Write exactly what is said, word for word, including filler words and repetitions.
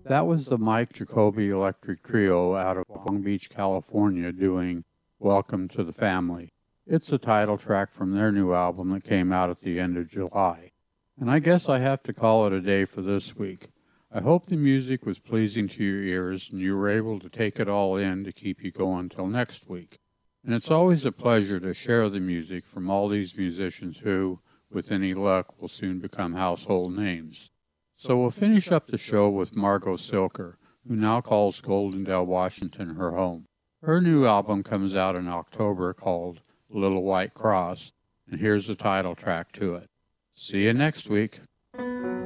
That was the Mike Jacoby Electric Trio out of Long Beach, California, doing Welcome to the Family. It's the title track from their new album that came out at the end of July. And I guess I have to call it a day for this week. I hope the music was pleasing to your ears and you were able to take it all in to keep you going till next week. And it's always a pleasure to share the music from all these musicians who, with any luck, will soon become household names. So we'll finish up the show with Margot Silker, who now calls Goldendale, Washington her home. Her new album comes out in October called Little White Cross, and here's the title track to it. See you next week.